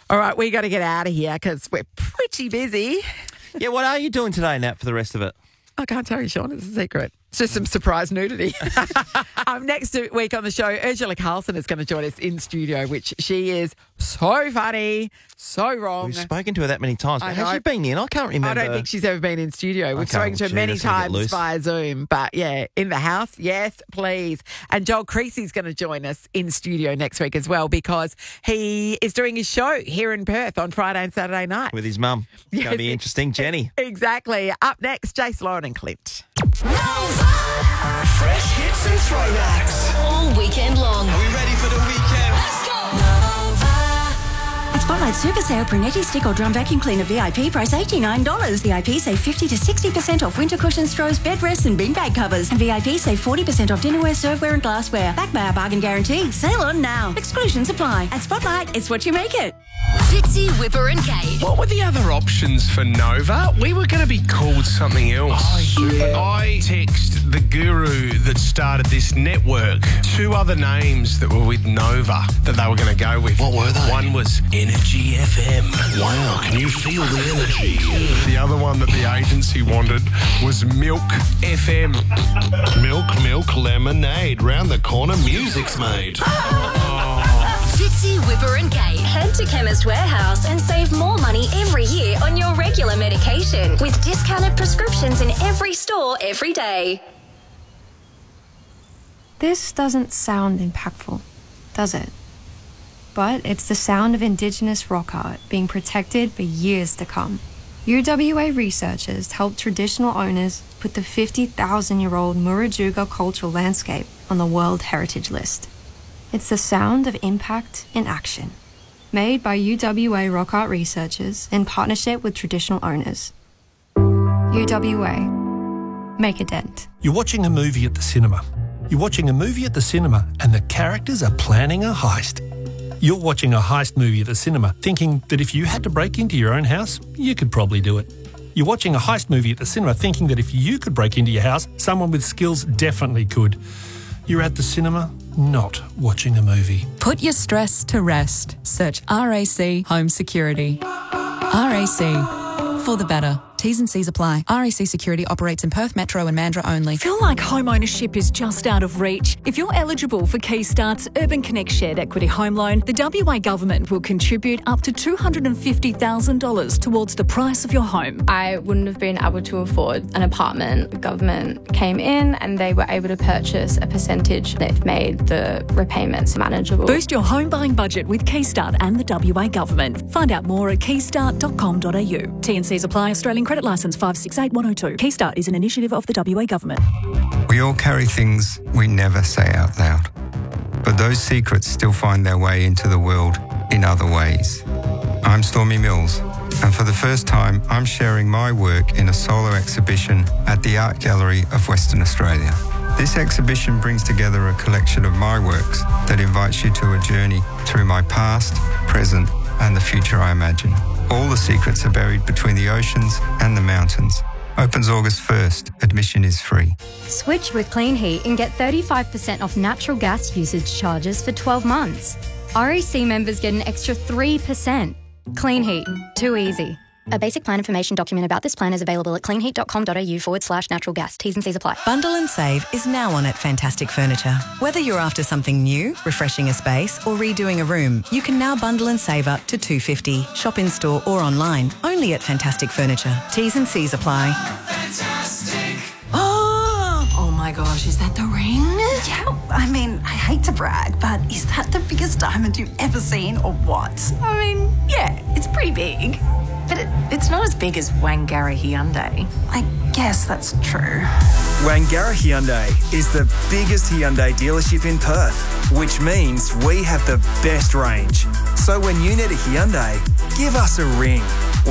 All right, we got to get out of here because we're pretty busy. Yeah, what are you doing today, Nat, for the rest of it? I can't tell you, Sean. It's a secret. It's just some surprise nudity. Next week on the show, Ursula Carlson is going to join us in studio, which she is so funny, so wrong. We've spoken to her that many times. But has she been in? I can't remember. I don't think she's ever been in studio. We've spoken to her many times via Zoom. But yeah, in the house, yes, please. And Joel Creasy's going to join us in studio next week as well because he is doing his show here in Perth on Friday and Saturday night. With his mum. It's going to be interesting, Jenny. Exactly. Up next, Jace, Lauren and Clint. Nova! Fresh hits and throwbacks. All weekend long. Are we ready for the weekend? Let's go! At Spotlight Super Sale, Brunetti Stick or Drum Vacuum Cleaner VIP price $89. VIP save 50 to 60% off winter cushions, straws, bed rests and beanbag covers. And VIP save 40% off dinnerware, serveware and glassware. Backed by our bargain guarantee. Sale on now. Exclusions apply. At Spotlight, it's what you make it. Fitzy, Whipper and Kate. What were the other options for Nova? We were going to be called something else. I text the guru that started this network 2 other names that were with Nova that they were going to go with. What were they? One was Energy FM. Wow, can you feel the energy? The other one that the agency wanted was Milk FM. Milk, lemonade. Round the corner, music's made. Fitzy, Whipper and Kate. Head to Chemist Warehouse and save more money every year on your regular medication with discounted prescriptions in every store every day. This doesn't sound impactful, does it? But it's the sound of Indigenous rock art being protected for years to come. UWA researchers helped traditional owners put the 50,000-year-old Murujuga cultural landscape on the World Heritage List. It's the sound of impact in action, made by UWA rock art researchers in partnership with traditional owners. UWA. Make a dent. You're watching a movie at the cinema. You're watching a movie at the cinema and the characters are planning a heist. You're watching a heist movie at the cinema thinking that if you had to break into your own house, you could probably do it. You're watching a heist movie at the cinema thinking that if you could break into your house, someone with skills definitely could. You're at the cinema, not watching a movie. Put your stress to rest. Search RAC Home Security. RAC. For the better. T's and C's apply. RAC Security operates in Perth Metro and Mandurah only. Feel like home ownership is just out of reach? If you're eligible for Keystart's Urban Connect Shared Equity Home Loan, the WA Government will contribute up to $250,000 towards the price of your home. I wouldn't have been able to afford an apartment. The government came in and they were able to purchase a percentage. They've made the repayments manageable. Boost your home buying budget with Keystart and the WA Government. Find out more at keystart.com.au. T&Cs apply. Australian Credit Licence 568102. Keystart is an initiative of the WA Government. We all carry things we never say out loud, but those secrets still find their way into the world in other ways. I'm Stormy Mills, and for the first time, I'm sharing my work in a solo exhibition at the Art Gallery of Western Australia. This exhibition brings together a collection of my works that invites you to a journey through my past, present, and the future I imagine. All the secrets are buried between the oceans and the mountains. Opens August 1st. Admission is free. Switch with Clean Heat and get 35% off natural gas usage charges for 12 months. RAC members get an extra 3%. Clean Heat. Too easy. A basic plan information document about this plan is available at cleanheat.com.au/natural gas. T's and C's apply. Bundle and save is now on at Fantastic Furniture. Whether you're after something new, refreshing a space or redoing a room, you can now bundle and save up to $250. Shop in store or online. Only at Fantastic Furniture. T's and C's apply. Fantastic. Oh my gosh, is that the ring? Yeah, I mean, I hate to brag, but is that the biggest diamond you've ever seen or what? I mean, yeah, it's pretty big. But it's not as big as Wangara Hyundai. I guess that's true. Wangara Hyundai is the biggest Hyundai dealership in Perth, which means we have the best range. So when you need a Hyundai, give us a ring.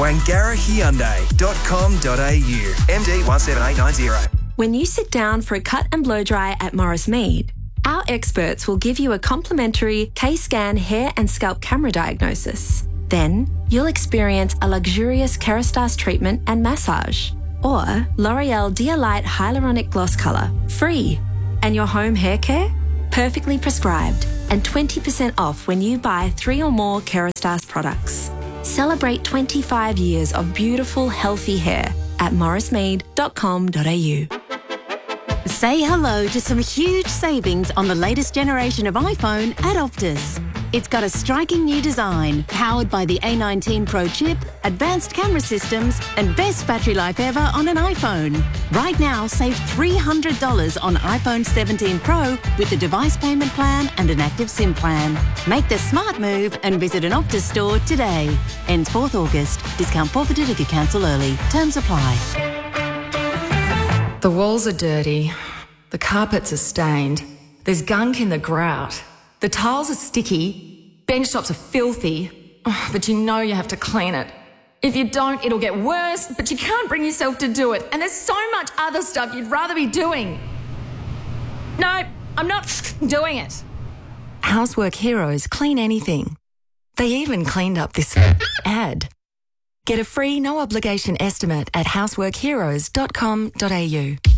WangaraHyundai.com.au. MD 17890. When you sit down for a cut and blow dry at Morris Mead, our experts will give you a complimentary K-Scan hair and scalp camera diagnosis. Then, you'll experience a luxurious Kerastase treatment and massage, or L'Oreal Dia Light Hyaluronic Gloss Colour, free. And your home hair care? Perfectly prescribed. and 20% off when you buy 3 or more Kerastase products. Celebrate 25 years of beautiful, healthy hair at morrismead.com.au. Say hello to some huge savings on the latest generation of iPhone at Optus. It's got a striking new design, powered by the A19 Pro chip, advanced camera systems, and best battery life ever on an iPhone. Right now, save $300 on iPhone 17 Pro with the device payment plan and an active SIM plan. Make the smart move and visit an Optus store today. Ends 4th August. Discount forfeited if you cancel early. Terms apply. The walls are dirty. The carpets are stained. There's gunk in the grout. The tiles are sticky. Bench tops are filthy. But you know you have to clean it. If you don't, it'll get worse, but you can't bring yourself to do it. And there's so much other stuff you'd rather be doing. No, I'm not doing it. Housework Heroes clean anything. They even cleaned up this ad. Get a free, no-obligation estimate at houseworkheroes.com.au.